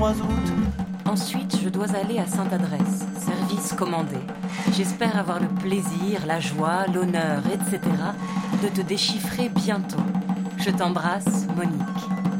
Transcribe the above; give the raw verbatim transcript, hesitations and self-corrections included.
trois août. Ensuite, je dois aller à Sainte-Adresse, service commandé. J'espère avoir le plaisir, la joie, l'honneur, et cetera de te déchiffrer bientôt. Je t'embrasse, Monique.